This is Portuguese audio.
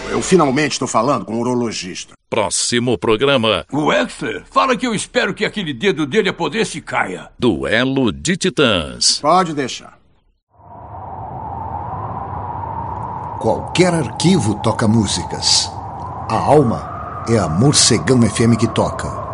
Eu finalmente estou falando com um urologista. Próximo programa. O Exler fala que eu espero que aquele dedo dele apodreça e caia. Duelo de Titãs. Pode deixar. Qualquer arquivo toca músicas. A alma é a Morcegão FM que toca.